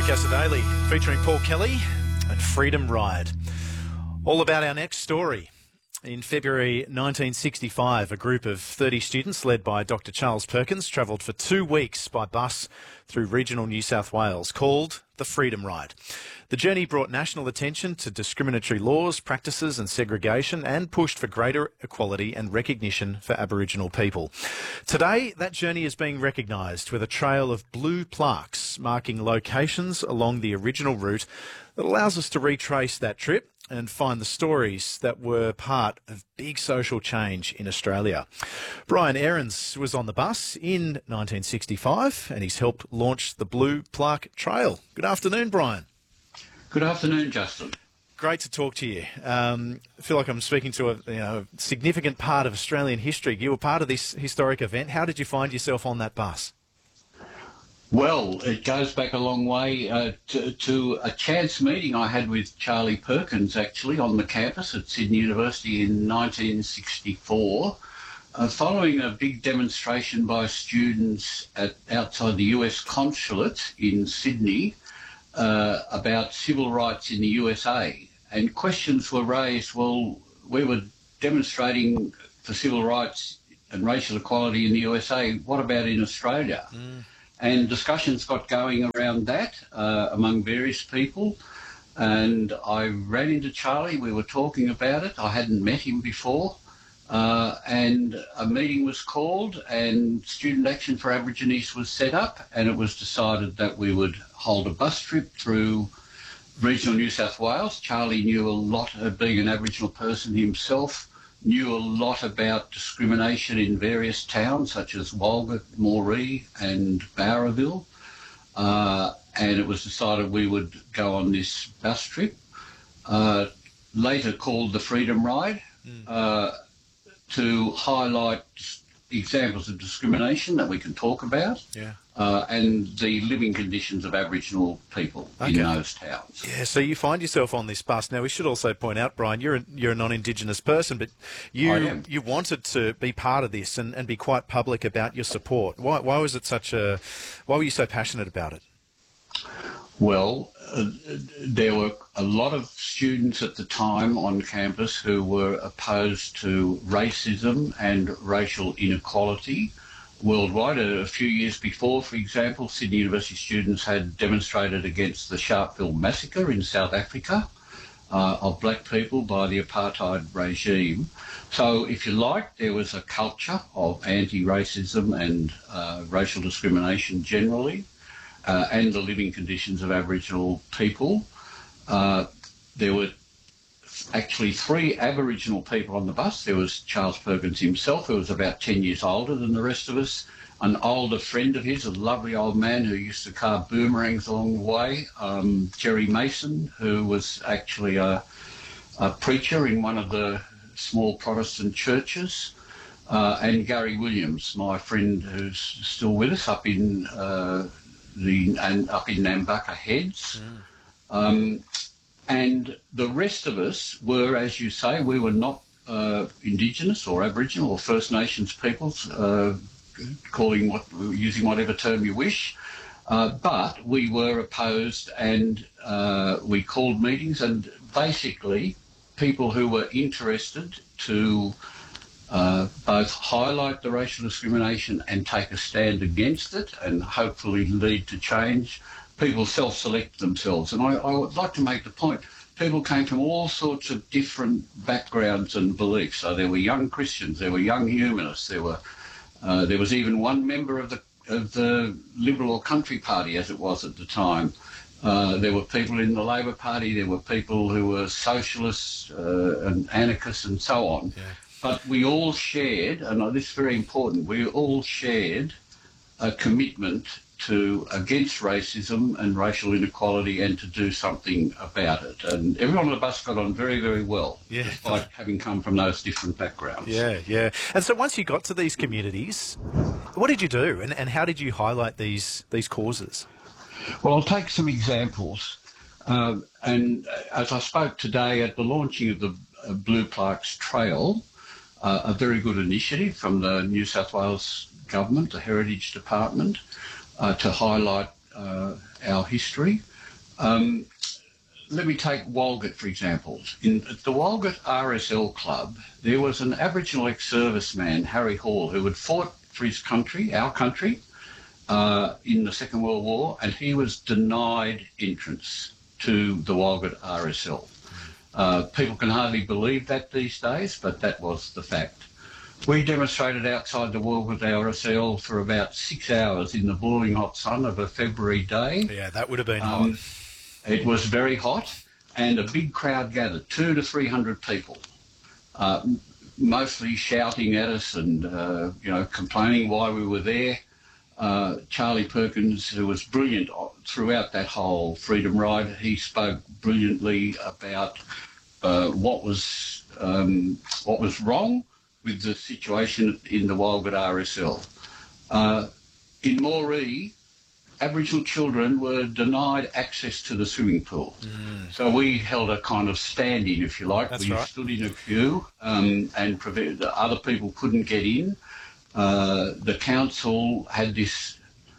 Forecaster Daily, featuring Paul Kelly and Freedom Ride. All about our next story. In February 1965, a group of 30 students led by Dr. Charles Perkins travelled for 2 weeks by bus through regional New South Wales, called the Freedom Ride. The journey brought national attention to discriminatory laws, practices and segregation, and pushed for greater equality and recognition for Aboriginal people. Today, that journey is being recognised with a trail of blue plaques marking locations along the original route that allows us to retrace that trip and find the stories that were part of big social change in Australia. Brian Aarons was on the bus in 1965 and he's helped launch the Blue Plaque Trail. Good afternoon, Brian. Good afternoon, Justin. Great to talk to you. I feel like I'm speaking to a significant part of Australian history. You were part of this historic event. How did you find yourself on that bus? Well, it goes back a long way to a chance meeting I had with Charlie Perkins, actually, on the campus at Sydney University in 1964, following a big demonstration by students outside the US consulate in Sydney about civil rights in the USA. And questions were raised, well, we were demonstrating for civil rights and racial equality in the USA. What about in Australia? And discussions got going around that among various people. And I ran into Charlie. We were talking about it. I hadn't met him before. And a meeting was called and Student Action for Aborigines was set up. And it was decided that we would hold a bus trip through regional New South Wales. Charlie knew a lot, being an Aboriginal person himself, knew a lot about discrimination in various towns such as Walgett, Moree and Bowraville. And it was decided we would go on this bus trip, later called the Freedom Ride, to highlight examples of discrimination that we can talk about, and the living conditions of Aboriginal people in those towns. Yeah, so you find yourself on this bus. Now, we should also point out, Brian, you're a non-Indigenous person, but you wanted to be part of this and be quite public about your support. Why was it why were you so passionate about it? Well, there were a lot of students at the time on campus who were opposed to racism and racial inequality worldwide. A few years before, for example, Sydney University students had demonstrated against the Sharpeville massacre in South Africa of black people by the apartheid regime. So, if you like, there was a culture of anti-racism and racial discrimination generally. And the living conditions of Aboriginal people. There were actually 3 Aboriginal people on the bus. There was Charles Perkins himself, who was about 10 years older than the rest of us, an older friend of his, a lovely old man who used to carve boomerangs along the way, Jerry Mason, who was actually a preacher in one of the small Protestant churches, and Gary Williams, my friend who's still with us up in up in Nambucca Heads. And the rest of us were, as you say, we were not Indigenous or Aboriginal or First Nations peoples, using whatever term you wish, but we were opposed and we called meetings, and basically people who were interested to both highlight the racial discrimination and take a stand against it and hopefully lead to change. People self-select themselves. And I would like to make the point, people came from all sorts of different backgrounds and beliefs. So there were young Christians, there were young humanists, there was even one member of the Liberal or Country Party, as it was at the time. There were people in the Labor Party, there were people who were socialists and anarchists and so on. Yeah. But we all shared, and this is very important, we all shared a commitment against racism and racial inequality and to do something about it. And everyone on the bus got on very, very well, despite having come from those different backgrounds. Yeah. And so once you got to these communities, what did you do and how did you highlight these causes? Well, I'll take some examples. And as I spoke today at the launching of the Blue Plaques Trail, a very good initiative from the New South Wales Government, the Heritage Department, to highlight our history. Let me take Walgett, for example. In the Walgett RSL Club, there was an Aboriginal ex-serviceman, Harry Hall, who had fought for his country, our country, in the Second World War, and he was denied entrance to the Walgett RSL. People can hardly believe that these days, but that was the fact. We demonstrated outside the Walgett RSL for about 6 hours in the boiling hot sun of a February day. Yeah, that would have been hot. It was very hot, and a big crowd gathered, 200 to 300 people, mostly shouting at us and, complaining why we were there. Charlie Perkins, who was brilliant throughout that whole freedom ride, he spoke brilliantly about what was wrong with the situation in the Walgett RSL. In Moree, Aboriginal children were denied access to the swimming pool. So we held a kind of stand-in, if you like. That's we right. stood in a queue and prevented, other people couldn't get in. The council had this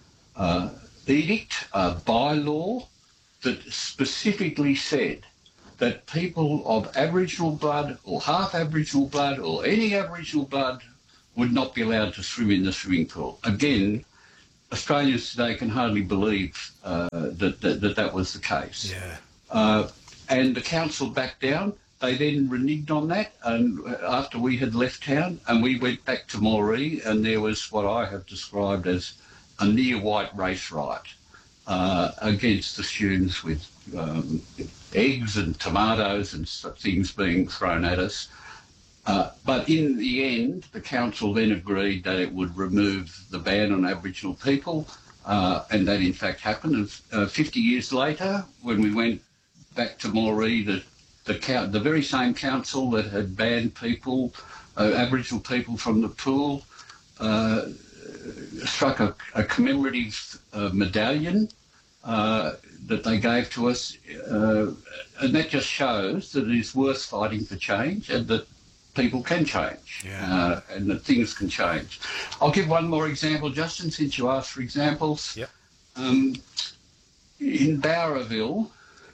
edict, bylaw, that specifically said that people of Aboriginal blood or half Aboriginal blood or any Aboriginal blood would not be allowed to swim in the swimming pool. Again, Australians today can hardly believe that was the case. Yeah. And the council backed down. They then reneged on that, and after we had left town, and we went back to Moree, and there was what I have described as a near-white race riot against the students with eggs and tomatoes and things being thrown at us. But in the end, the council then agreed that it would remove the ban on Aboriginal people, and that in fact happened. And 50 years later, when we went back to Moree, the very same council that had banned people, Aboriginal people from the pool, struck a commemorative medallion that they gave to us, and that just shows that it is worth fighting for change and that people can change, and that things can change. I'll give one more example, Justin, since you asked for examples. Yep. In Bowraville,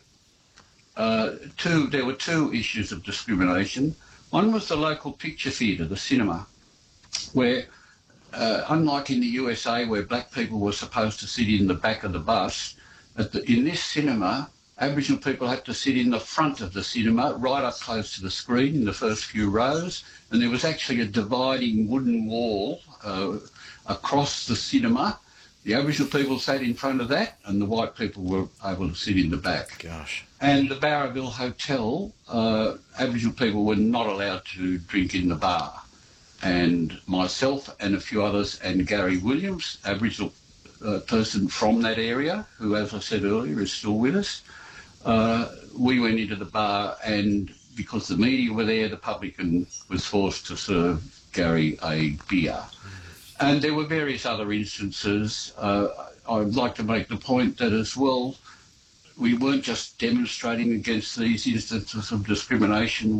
there were two issues of discrimination. One was the local picture theatre, the cinema, where, unlike in the USA where black people were supposed to sit in the back of the bus, in this cinema, Aboriginal people had to sit in the front of the cinema, right up close to the screen in the first few rows, and there was actually a dividing wooden wall across the cinema. The Aboriginal people sat in front of that, and the white people were able to sit in the back. Gosh. And the Bowraville Hotel, Aboriginal people were not allowed to drink in the bar. And myself and a few others, and Gary Williams, Aboriginal person from that area, who, as I said earlier, is still with us, we went into the bar, and because the media were there, the publican was forced to serve Gary a beer. And there were various other instances. I'd like to make the point that as well, we weren't just demonstrating against these instances of discrimination,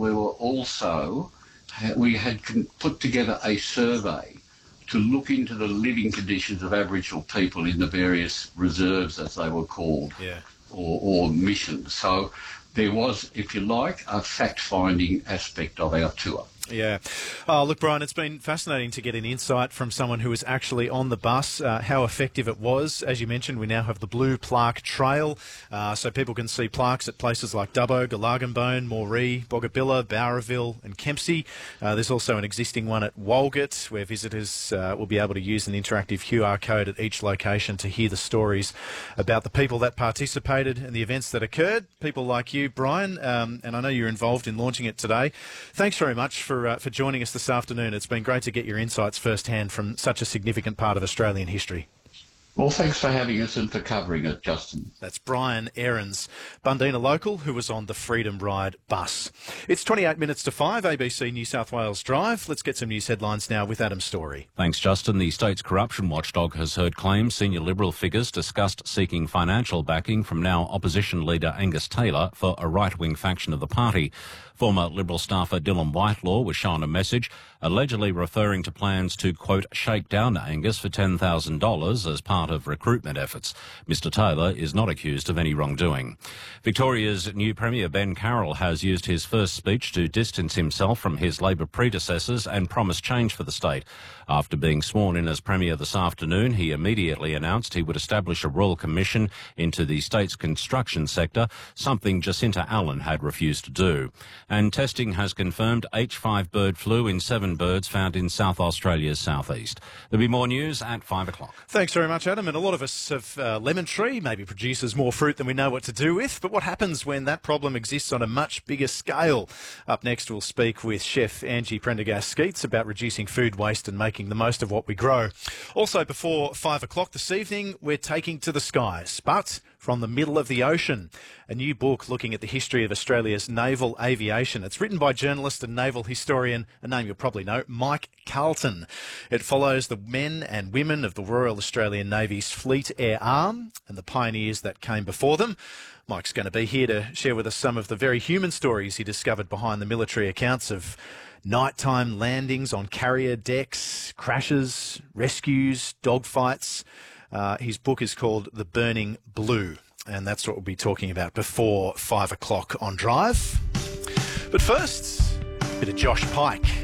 we had put together a survey to look into the living conditions of Aboriginal people in the various reserves, as they were called, or missions. So there was, if you like, a fact-finding aspect of our tour. Yeah. Oh, look, Brian, it's been fascinating to get an insight from someone who was actually on the bus, how effective it was. As you mentioned, we now have the Blue Plaque Trail, so people can see plaques at places like Dubbo, Galarganbone, Moree, Boggabilla, Bowraville and Kempsey. There's also an existing one at Walgett, where visitors will be able to use an interactive QR code at each location to hear the stories about the people that participated and the events that occurred. People like you, Brian, and I know you're involved in launching it today. Thanks very much for joining us this afternoon. It's been great to get your insights firsthand from such a significant part of Australian history. Well, thanks for having us and for covering it, Justin. That's Brian Aarons, Bundeena local, who was on the Freedom Ride bus. It's 28 minutes to 5, ABC New South Wales Drive. Let's get some news headlines now with Adam Story. Thanks, Justin. The state's corruption watchdog has heard claims senior Liberal figures discussed seeking financial backing from now opposition leader Angus Taylor for a right-wing faction of the party. Former Liberal staffer Dylan Whitelaw was shown a message allegedly referring to plans to, quote, shake down Angus for $10,000 as part part of recruitment efforts. Mr Taylor is not accused of any wrongdoing. Victoria's new Premier Ben Carroll has used his first speech to distance himself from his Labor predecessors and promise change for the state. After being sworn in as Premier this afternoon, he immediately announced he would establish a royal commission into the state's construction sector, something Jacinta Allen had refused to do. And testing has confirmed H5 bird flu in 7 birds found in South Australia's southeast. There'll be more news at 5 o'clock. Thanks very much, Adam. And a lot of us have lemon tree, maybe produces more fruit than we know what to do with. But what happens when that problem exists on a much bigger scale? Up next, we'll speak with Chef Angie Prendergast-Skeets about reducing food waste and making the most of what we grow. Also, before 5 o'clock this evening, we're taking to the skies, but from the middle of the ocean. A new book looking at the history of Australia's naval aviation. It's written by journalist and naval historian, a name you'll probably know, Mike Carlton. It follows the men and women of the Royal Australian Navy's Fleet Air Arm and the pioneers that came before them. Mike's going to be here to share with us some of the very human stories he discovered behind the military accounts of nighttime landings on carrier decks, crashes, rescues, dogfights. His book is called The Burning Blue, and that's what we'll be talking about before 5 o'clock on Drive. But first, a bit of Josh Pike.